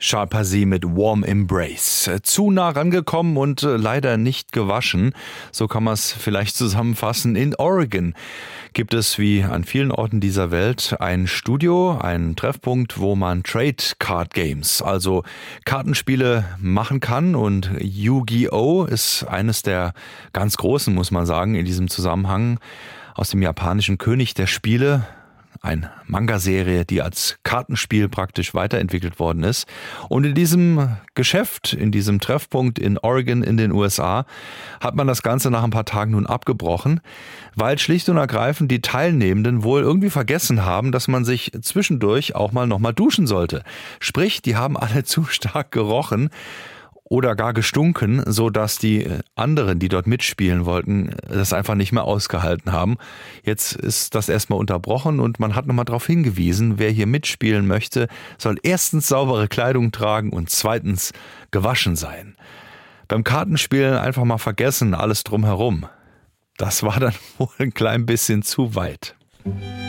Sharpay mit Warm Embrace. Zu nah rangekommen und leider nicht gewaschen. So kann man es vielleicht zusammenfassen. In Oregon gibt es wie an vielen Orten dieser Welt ein Studio, einen Treffpunkt, wo man Trade Card Games, also Kartenspiele machen kann. Und Yu-Gi-Oh! Ist eines der ganz großen, muss man sagen, in diesem Zusammenhang aus dem japanischen König der Spiele. Eine Manga-Serie, die als Kartenspiel praktisch weiterentwickelt worden ist. Und in diesem Geschäft, in diesem Treffpunkt in Oregon in den USA, hat man das Ganze nach ein paar Tagen nun abgebrochen, weil schlicht und ergreifend die Teilnehmenden wohl irgendwie vergessen haben, dass man sich zwischendurch auch mal nochmal duschen sollte. Sprich, die haben alle zu stark gerochen oder gar gestunken, so dass die anderen, die dort mitspielen wollten, das einfach nicht mehr ausgehalten haben. Jetzt ist das erstmal unterbrochen und man hat nochmal darauf hingewiesen, wer hier mitspielen möchte, soll erstens saubere Kleidung tragen und zweitens gewaschen sein. Beim Kartenspielen einfach mal vergessen, alles drumherum. Das war dann wohl ein klein bisschen zu weit.